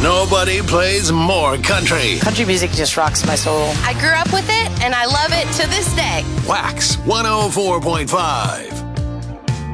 Nobody plays more country. Country music just rocks my soul. I grew up with it, and I love it to this day. Wax 104.5.